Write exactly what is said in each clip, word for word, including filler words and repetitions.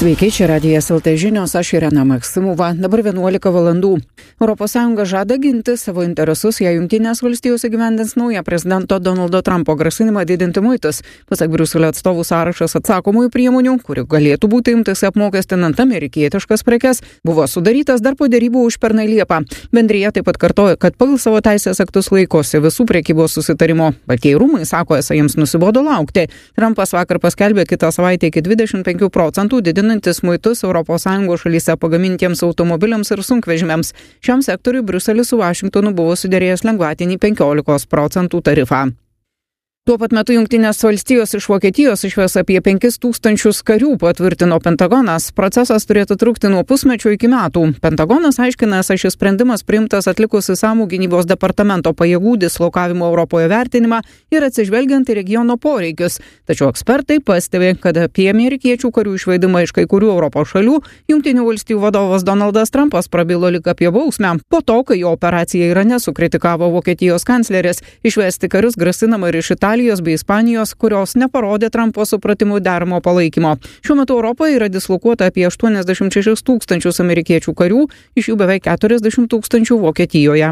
Sveiki, čia Radijas L T žinios, aš Irena Maksimova, dabar vienuolika valandų. Europos Sąjunga žada ginti savo interesus, jei Jungtinės valstijos įgyvendins naują prezidento Donaldo Trumpo grasinimą didinti muitus. Pasak Briuselio atstovų, sąrašas atsakomųjų priemonių, kurių galėtų būti imtas apmokestinant amerikietiškas prekes, buvo sudarytas dar po derybų užpernai Liepą. Bendrija taip pat kartoja, kad pagal savo teisės aktus laikosi visų prekybos susitarimo. Baltieji rūmai sako, esą jiems nusibodo laukti. Trumpas vakar paskelbė kitą savaitę iki dvidešimt penkių procentų didinantis muitus Europos Sąjungos šalyse pagamintiems automobiliams ir sunkvežimiams. Šiam sektoriui Briuselis su Vašingtonu buvo suderėjęs lengvatinį penkiolikos procentų tarifą. Tuo pat metu Jungtinės valstijos iš Vokietijos išves apie penkis tūkstančius karių, patvirtino Pentagonas. Procesas turėtų trukti nuo pusmečio iki metų. Pentagonas aiškina, esą šis sprendimas priimtas atlikus išsamų gynybos departamento pajėgų dislokavimo Europoje vertinimą ir atsižvelgiant į regiono poreikius. Tačiau ekspertai pastebi, kad apie amerikiečių karių išvedimą iš kai kurių Europos šalių Jungtinių valstijų vadovas Donaldas Trumpas prabilo lyg apie bausmę. Po to, kai jo operaciją Irane sukritikavo Vokietijos kancleris, išvesti karius grasinama ir iš Italijos bei Ispanijos, kurios neparodė Trumpo supratimų deramo palaikymo. Šiuo metu Europoje yra dislokuota apie aštuoniasdešimt šešis tūkstančius amerikiečių karių, iš jų beveik keturiasdešimt tūkstančių Vokietijoje.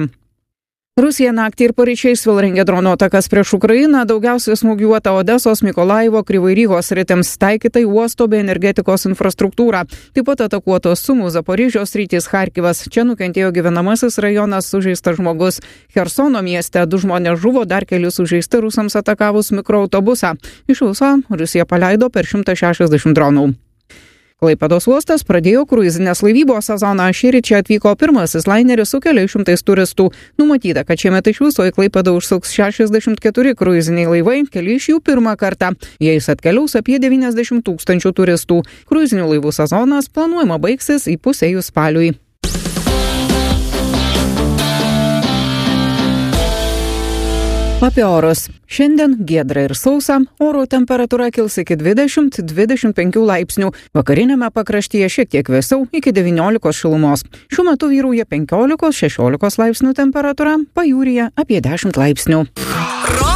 Rusija naktį ir paryčiais vėl rengia dronų atakas prieš Ukrainą, daugiausiai smūgiuota Odesos, Mikolaivo, Kryvai-Rygos sritims, taikytai uosto bei energetikos infrastruktūrą. Taip pat atakuotos Sumų, Zaporižės sritys, Charkivas. Čia nukentėjo gyvenamasis rajonas, sužeistas žmogus. Chersono mieste du žmonės žuvo, dar keli sužeisti rusams atakavus mikroautobusą. Iš viso Rusija paleido per šimtą šešiasdešimt dronų. Klaipėdos uostas pradėjo kruizinės laivybos sezoną. Šįryt čia atvyko pirmasis laineris su keliais šimtais turistų. Numatyta, kad šiemet iš viso į Klaipėdą užsuks šešiasdešimt keturi kruiziniai laivai, keli iš jų pirmą kartą. Jais atkeliaus apie devyniasdešimt tūkstančių turistų. Kruizinių laivų sezonas planuojama baigsis įpusėjus spaliui. Apie orus. Šiandien giedra ir sausa, oro temperatūra kils iki dvidešimt dvidešimt penkių laipsnių. Vakariniame pakraštyje šiek tiek vėsiau iki devyniolikos šilumos. Šiuo metu vyrauja penkiolikos šešiolikos laipsnių temperatūra, pajūryje apie dešimt laipsnių.